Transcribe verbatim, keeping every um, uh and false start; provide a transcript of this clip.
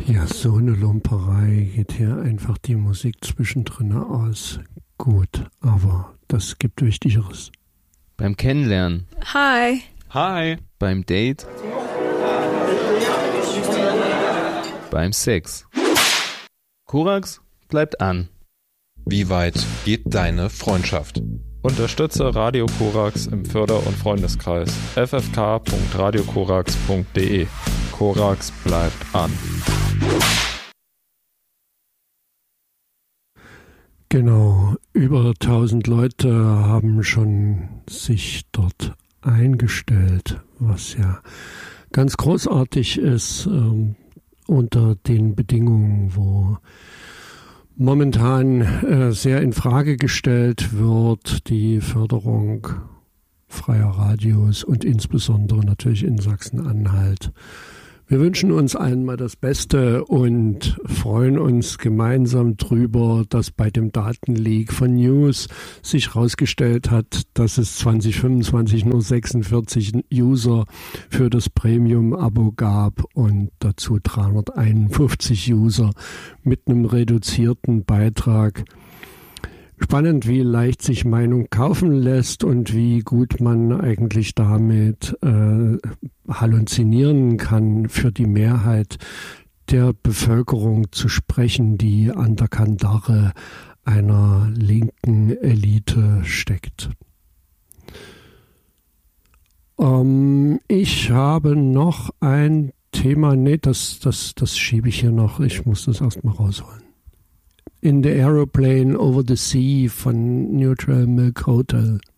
Ja, so eine Lumperei geht hier einfach die Musik zwischendrin aus. Gut, aber das gibt Wichtigeres. Beim Kennenlernen. Hi. Hi. Beim Date. Beim Sex. Korax bleibt an. Wie weit geht deine Freundschaft? Unterstütze Radio Korax im Förder- und Freundeskreis. f f k punkt radio korax punkt d e. Korax bleibt an. Genau, über tausend Leute haben schon sich dort eingestellt, was ja ganz großartig ist ähm, unter den Bedingungen, wo momentan äh, sehr in Frage gestellt wird, die Förderung freier Radios und insbesondere natürlich in Sachsen-Anhalt. Wir wünschen uns allen mal das Beste und freuen uns gemeinsam drüber, dass bei dem Datenleak von News sich herausgestellt hat, dass es zwanzig fünfundzwanzig nur sechsundvierzig User für das Premium-Abo gab und dazu dreihunderteinundfünfzig User mit einem reduzierten Beitrag. Spannend, wie leicht sich Meinung kaufen lässt und wie gut man eigentlich damit äh, halluzinieren kann, für die Mehrheit der Bevölkerung zu sprechen, die an der Kandare einer linken Elite steckt. Ähm, ich habe noch ein Thema, nee, das, das, das schiebe ich hier noch, ich muss das erstmal rausholen. In the Aeroplane Over the Sea von Neutral Milk Hotel.